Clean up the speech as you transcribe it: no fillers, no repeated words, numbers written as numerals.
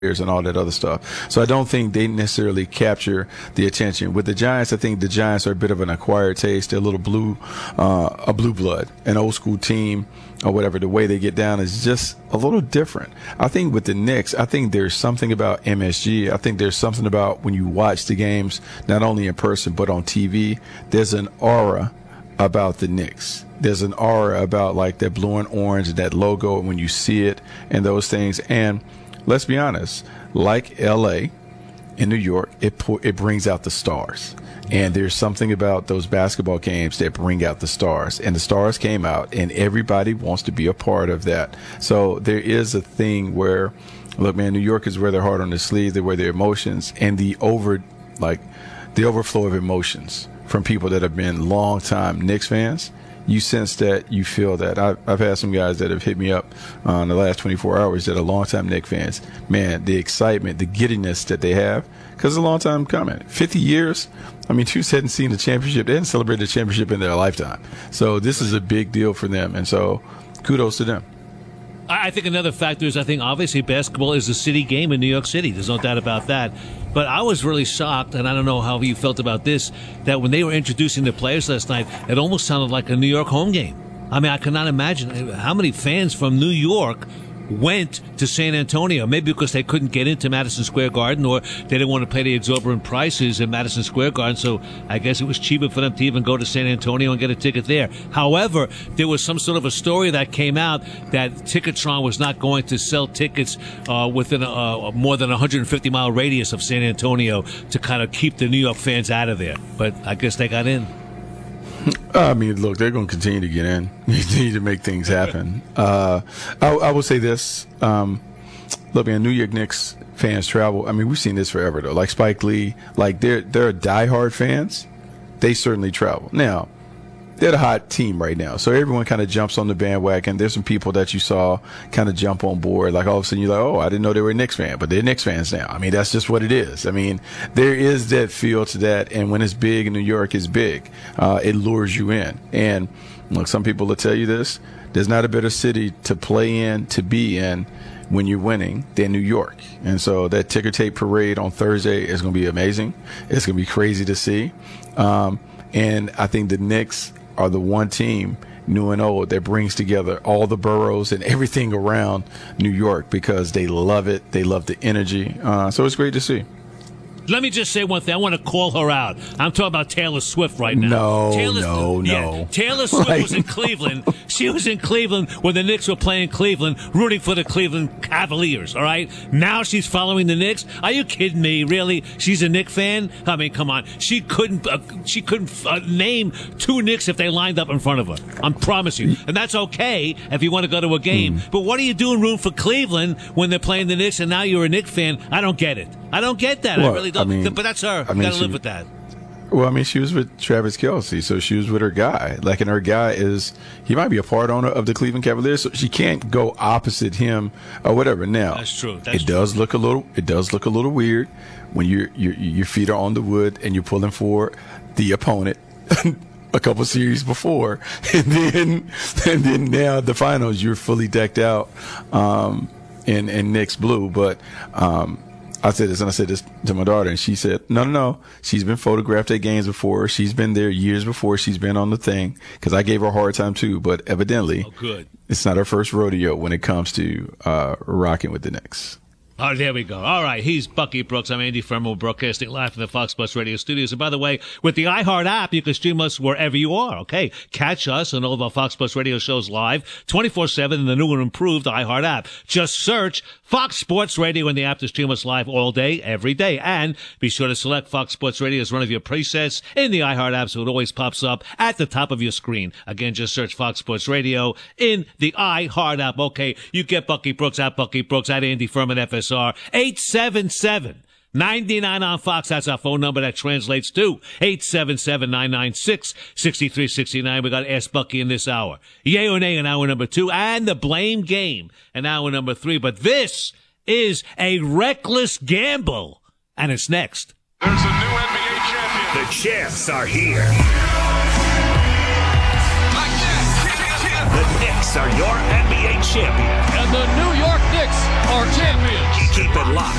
and all that other stuff. So I don't think they necessarily capture the attention. With the Giants, I think the Giants are a bit of an acquired taste. They're a little a blue blood, an old school team or whatever. The way they get down is just a little different. I think with the Knicks, I think there's something about MSG. I think there's something about when you watch the games, not only in person but on TV, there's an aura about the Knicks. There's an aura about like that blue and orange, that logo when you see it and those things. And let's be honest, like LA in New York, it brings out the stars. And there's something about those basketball games that bring out the stars. And the stars came out, and everybody wants to be a part of that. So there is a thing where, look, man, New Yorkers wear their heart on their sleeve. They wear their emotions, and the overflow of emotions from people that have been long-time Knicks fans. You sense that, you feel that. I've had some guys that have hit me up in the last 24 hours that are longtime Knicks fans. Man, the excitement, the giddiness that they have, because it's a long time coming. 50 years. I mean, Chiefs hadn't seen the championship. They hadn't celebrated the championship in their lifetime. So this is a big deal for them. And so kudos to them. I think another factor is, I think obviously basketball is a city game in New York City. There's no doubt about that. But I was really shocked, and I don't know how you felt about this, that when they were introducing the players last night, it almost sounded like a New York home game. I mean, I cannot imagine how many fans from New York went to San Antonio, maybe because they couldn't get into Madison Square Garden or they didn't want to pay the exorbitant prices in Madison Square Garden, so I guess it was cheaper for them to even go to San Antonio and get a ticket there. However, there was some sort of a story that came out that Ticketron was not going to sell tickets within a more than 150-mile radius of San Antonio to kind of keep the New York fans out of there. But I guess they got in. I mean, look, they're going to continue to get in. You need to make things happen. I will say this. Look, man, New York Knicks fans travel. I mean, we've seen this forever, though. Like Spike Lee, like they're diehard fans. They certainly travel. Now, they're the hot team right now. So everyone kind of jumps on the bandwagon. There's some people that you saw kind of jump on board. Like all of a sudden you're like, oh, I didn't know they were a Knicks fan, but they're Knicks fans now. I mean, that's just what it is. I mean, there is that feel to that. And when it's big in New York, it's big. It lures you in. And look, some people will tell you this. There's not a better city to play in, to be in when you're winning than New York. And so that ticker tape parade on Thursday is going to be amazing. It's going to be crazy to see. And I think the Knicks are the one team, new and old, that brings together all the boroughs and everything around New York because they love it. They love the energy. So it's great to see. Let me just say one thing. I want to call her out. I'm talking about Taylor Swift right now. No. Taylor Swift was in Cleveland. She was in Cleveland when the Knicks were playing Cleveland, rooting for the Cleveland Cavaliers, all right? Now she's following the Knicks? Are you kidding me? Really? She's a Knicks fan? I mean, come on. She couldn't name two Knicks if they lined up in front of her. I promise you. And that's okay if you want to go to a game. But what are you doing rooting for Cleveland when they're playing the Knicks and now you're a Knicks fan? I don't get it. I don't get that. Well, I really don't. I mean, but that's her. You got to live with that. Well, I mean, she was with Travis Kelce, so she was with her guy. Like, and her guy he might be a part owner of the Cleveland Cavaliers, so she can't go opposite him or whatever. Now, that's true. It does look a little weird when your feet are on the wood and you're pulling for the opponent. A couple series before, and then now the finals, you're fully decked out in Knicks blue. But I said this, and I said this to my daughter, and she said, no. She's been photographed at games before. She's been there years before. She's been on the thing, because I gave her a hard time too. But evidently, it's not her first rodeo when it comes to rocking with the Knicks. Oh, there we go. All right. He's Bucky Brooks. I'm Andy Fermo, broadcasting live from the Fox Sports Radio studios. And by the way, with the iHeart app, you can stream us wherever you are. Okay. Catch us and all of our Fox Sports Radio shows live 24/7 in the new and improved iHeart app. Just search Fox Sports Radio in the app to stream us live all day, every day. And be sure to select Fox Sports Radio as one of your presets in the iHeart app so it always pops up at the top of your screen. Again, just search Fox Sports Radio in the iHeart app. Okay. You get Bucky Brooks at Andy Furman FSR. 877-99 on Fox. That's our phone number. That translates to 877-996-6369. We got to Ask Bucky in this hour. Yay or nay in hour number 2, and the blame game in hour number 3. But this is a reckless gamble, and it's next. There's a new NBA champion. The champs are here. The Knicks are your NBA champion. And the New York Knicks are champions. Keep it locked.